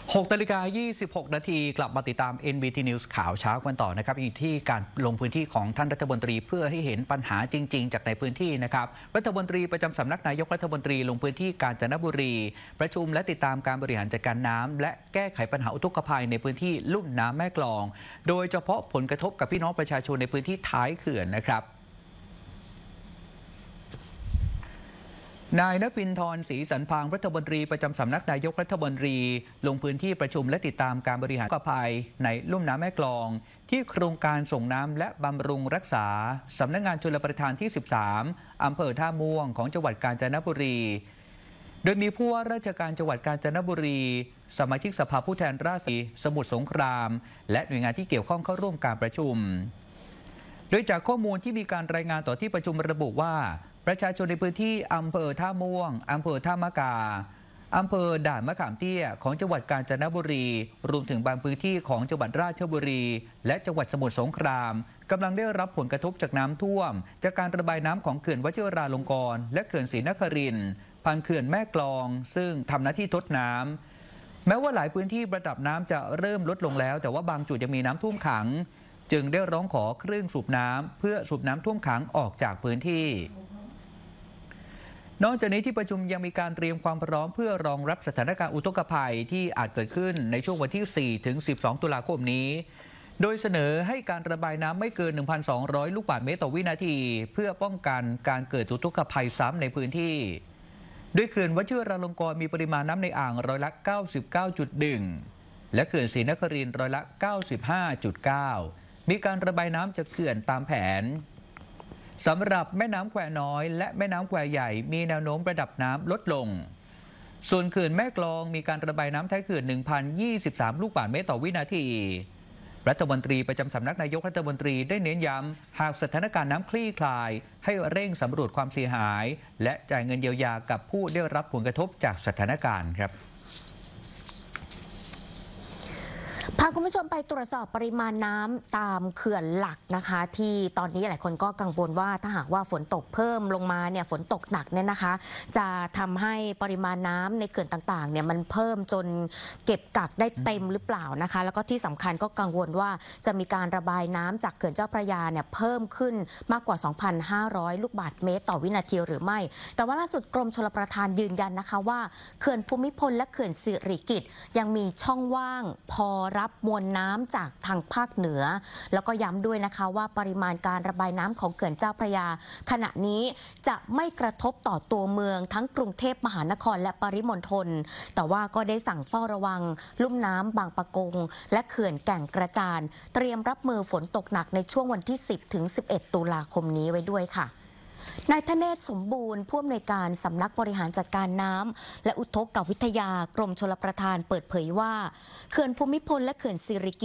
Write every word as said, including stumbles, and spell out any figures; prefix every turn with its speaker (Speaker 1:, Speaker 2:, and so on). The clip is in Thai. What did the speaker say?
Speaker 1: หกนาฬิกายี่สิบหกนาทีกลับมาติดตาม เอ็น บี ที News ข่าวเช้ากันต่อนะครับอยู่ที่การลงพื้นที่ของท่านรัฐมนตรีเพื่อให้เห็นปัญหาจริงๆจากในพื้นที่นะครับรัฐมนตรีประจำสำนักนายกรัฐมนตรีลงพื้นที่กาญจนบุรีประชุมและติดตามการบริหารจัดการน้ำและแก้ไขปัญหาอุทกภัยในพื้นที่ลุ่มน้ำแม่กลองโดยเฉพาะผลกระทบกับพี่น้องประชาชนในพื้นที่ท้ายเขื่อนนะครับนายณภินทร์ ศรีสันพางรัฐมนตรีประจำสำนักนายกรัฐมนตรีลงพื้นที่ประชุมและติดตามการบริหารอุทกภัยในลุ่มน้ำแม่กลองที่โครงการส่งน้ำและบำรุงรักษาสำนักงานชลประทานที่สิบสามอำเภอท่าม่วงของจังหวัดกาญจนบุรีโดยมีผู้ว่าราชการจังหวัดกาญจนบุรีสมาชิกสภาผู้แทนราษฎรสมุทรสงครามและหน่วยงานที่เกี่ยวข้องเข้าร่วมการประชุมโดยจากข้อมูลที่มีการรายงานต่อที่ประชุมระบุว่าประชาชนในพื้นที่อำเภอท่าม่วงอำเภอท่ามะกาอำเภอด่านมะขามเตี้ยของจังหวัดกาญจนบุรีรวมถึงบางพื้นที่ของจังหวัดราชบุรีและจังหวัดสมุทรสงครามกำลังได้รับผลกระทบจากน้ำท่วมจากการระบายน้ำของเขื่อนวชิราลงกรณ์และเขื่อนศรีนครินทร์ผ่านเขื่อนแม่กลองซึ่งทำหน้าที่ทดน้ำแม้ว่าหลายพื้นที่ระดับน้ำจะเริ่มลดลงแล้วแต่ว่าบางจุดยังมีน้ำท่วมขังจึงได้ร้องขอเครื่องสูบน้ำเพื่อสูบน้ำท่วมขังออกจากพื้นที่นอกจากนี้ที่ประชุมยังมีการเตรียมความพร้อมเพื่อรองรับสถานการณ์อุทกภัยที่อาจเกิดขึ้นในช่วงวันที่ สี่ถึงสิบสอง ตุลาคมนี้โดยเสนอให้การระบายน้ำไม่เกิน หนึ่งพันสองร้อย ลูกบาศก์เมตรต่อวินาทีเพื่อป้องกันการเกิดอุทกภัยซ้ำในพื้นที่โดยเขื่อนวชิราลงกรณ์มีปริมาณน้ำในอ่างร้อยละ เก้าสิบเก้าจุดหนึ่ง และเขื่อนศรีนครินทร์ร้อยละ เก้าสิบห้าจุดเก้า มีการระบายน้ำจากเขื่อนตามแผนสำหรับแม่น้ำแควน้อยและแม่น้ำแควใหญ่มีแนวโน้มระดับน้ำลดลงส่วนเขื่อนแม่กลองมีการระบายน้ำท้ายเขื่อน หนึ่งพันยี่สิบสาม ลูกบาศก์เมตรต่อวินาทีรัฐมนตรีประจำสำนักนายกรัฐมนตรีได้เน้นย้ำหากสถานการณ์น้ำคลี่คลายให้เร่งสำรวจความเสียหายและจ่ายเงินเยียวยากับผู้ได้รับผลกระทบจากสถานการณ์ครับ
Speaker 2: พาคุณผู้ชมไปตรวจสอบปริมาณน้ำตามเขื่อนหลักนะคะที่ตอนนี้หลายคนก็กังวลว่าถ้าหากว่าฝนตกเพิ่มลงมาเนี่ยฝนตกหนักเนี่ยนะคะจะทำให้ปริมาณน้ำในเขื่อนต่างๆเนี่ยมันเพิ่มจนเก็บกักได้เต็มหรือเปล่านะคะแล้วก็ที่สำคัญก็กังวลว่าจะมีการระบายน้ำจากเขื่อนเจ้าพระยาเนี่ยเพิ่มขึ้นมากกว่า สองพันห้าร้อย ลูกบาศก์เมตรต่อวินาทีหรือไม่แต่ว่าล่าสุดกรมชลประทานยืนยันนะคะว่าเขื่อนภูมิพลและเขื่อนสิริกิติ์ยังมีช่องว่างพอรับมวลน้ำจากทางภาคเหนือแล้วก็ย้ำด้วยนะคะว่าปริมาณการระบายน้ำของเขื่อนเจ้าพระยาขณะนี้จะไม่กระทบต่อตัวเมืองทั้งกรุงเทพมหานครและปริมณฑลแต่ว่าก็ได้สั่งเฝ้าระวังลุ่มน้ำบางปะกงและเขื่อนแก่งกระจานเตรียมรับมือฝนตกหนักในช่วงวันที่ สิบถึงสิบเอ็ด ตุลาคมนี้ไว้ด้วยค่ะนายธเนศสมบูรณ์ผู้อำนวยการสำนักบริหารจัดการน้ำและอุทกวิทยากรมชลประทานเปิดเผยว่าเขื่อนภูมิพลและเขื่อนสิริกิติ์